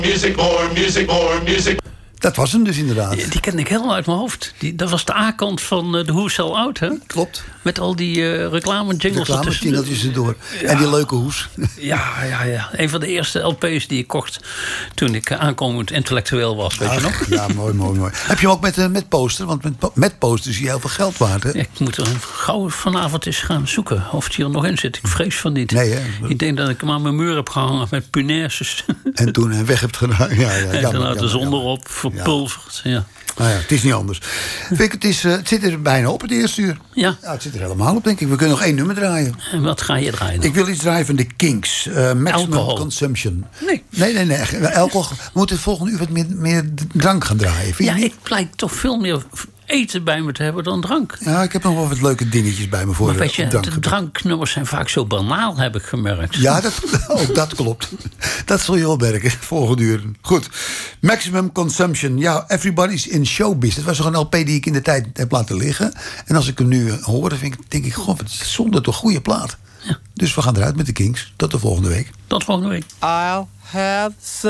Music, more music, more music. Dat was hem dus inderdaad. Die kende ik helemaal uit mijn hoofd. Dat was de A-kant van de Who Sell Out, hè? Klopt. Met al die reclame-jingles Reclame-jingeltjes erdoor. Ja. En die leuke hoes. Ja. Een van de eerste LP's die ik kocht toen ik aankomend intellectueel was, weet je nog? Ja, mooi. Heb je hem ook met poster? Want met poster is hij heel veel geld waard, hè? Ja, ik moet er gauw vanavond eens gaan zoeken of het hier nog in zit. Ik vrees van niet. Nee, hè? Ik denk dat ik hem aan mijn muur heb gehangen met punaises. En toen weg hebt gedaan. Ja, en daarna de zon erop, verpulverd. Ja. Nou ja, het is niet anders. Het zit er bijna op, het eerste uur. Ja. Het zit er helemaal op, denk ik. We kunnen nog 1 nummer draaien. En wat ga je draaien dan? Ik wil iets draaien van de Kinks. Maximum Alcohol. Consumption. Nee. Alcohol. We moeten het volgende uur wat meer drank gaan draaien. Vind je niet? Ik pleit toch veel meer eten bij me te hebben dan drank. Ja, ik heb nog wel wat leuke dingetjes bij me voor. Maar weet je, drank. de dranknummers zijn vaak zo banaal, heb ik gemerkt. Ja, dat klopt. Dat zul je wel merken, volgende uur. Goed. Maximum Consumption. Ja, Everybody's in Showbiz. Dat was nog een LP die ik in de tijd heb laten liggen. En als ik hem nu hoor, dan denk ik, goh, het is zonder toch goede plaat. Ja. Dus we gaan eruit met de Kinks. Tot de volgende week. Tot volgende week. I'll have some